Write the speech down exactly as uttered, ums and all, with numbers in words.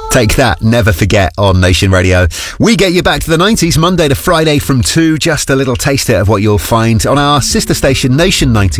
Take that, Never Forget on Nation Radio. We get you back to the nineties, Monday to Friday from two. Just a little taster of what you'll find on our sister station, Nation ninety.